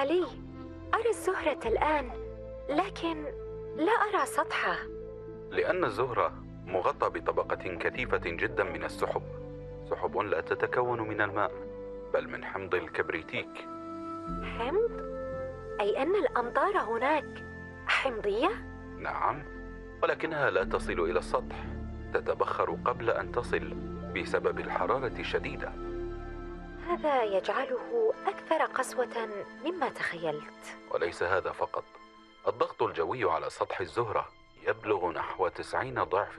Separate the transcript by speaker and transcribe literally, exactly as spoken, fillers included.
Speaker 1: علي، أرى الزهرة الآن لكن لا أرى سطحه.
Speaker 2: لأن الزهرة مغطى بطبقة كثيفة جدا من السحب، سحب لا تتكون من الماء بل من حمض الكبريتيك.
Speaker 1: حمض؟ أي أن الأمطار هناك حمضية؟
Speaker 2: نعم، ولكنها لا تصل إلى السطح، تتبخر قبل أن تصل بسبب الحرارة الشديدة.
Speaker 1: هذا يجعله أكثر قسوة مما تخيلت.
Speaker 2: وليس هذا فقط، الضغط الجوي على سطح الزهرة يبلغ نحو تسعين ضعف